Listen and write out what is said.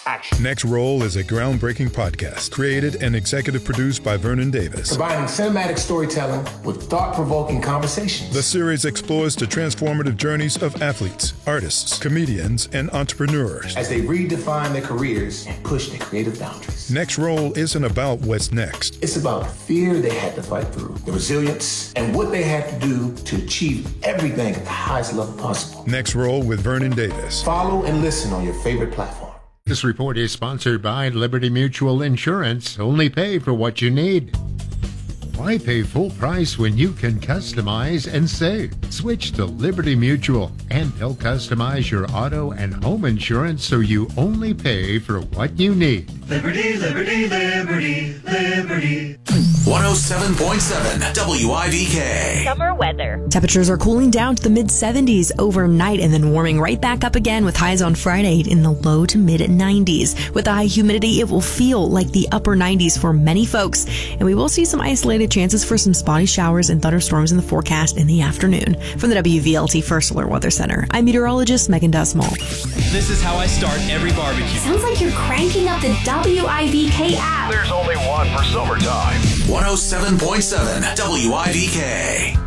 action. Next Roll is a groundbreaking podcast created and executive produced by Vernon Davis. Combining cinematic storytelling with thought-provoking conversations. The series explores the transformative journeys of athletes, artists, comedians, and entrepreneurs as they redefine their careers and push their creative boundaries. Next Roll isn't about what's next. It's about the fear they had to fight through, the resilience, and what they had to do to achieve everything at the highest level possible. Next Roll with Vernon Davis. Follow and listen on your favorite platform. This report is sponsored by Liberty Mutual Insurance. Only pay for what you need. Why pay full price when you can customize and save? Switch to Liberty Mutual, and they'll customize your auto and home insurance so you only pay for what you need. Liberty, liberty, liberty, liberty. 107.7 WIVK. Summer weather. Temperatures are cooling down to the mid-70s overnight and then warming right back up again with highs on Friday in the low to mid-90s. With the high humidity, it will feel like the upper 90s for many folks, and we will see some isolated chances for some spotty showers and thunderstorms in the forecast in the afternoon. From the WVLT First Alert Weather Center, I'm meteorologist Megan Dusmal. This is how I start every barbecue. Sounds like you're cranking up the WIVK app. There's only one for summertime. 107.7 WIVK.